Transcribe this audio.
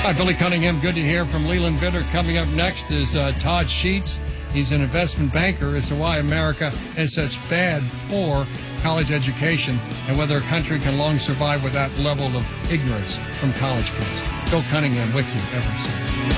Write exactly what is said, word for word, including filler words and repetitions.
Hi, Billy Cunningham. Good to hear from Leland Vitter. Coming up next is uh, Todd Sheets. He's an investment banker as to why America has such bad, poor college education and whether a country can long survive with that level of ignorance from college kids. Bill Cunningham with you every Sunday.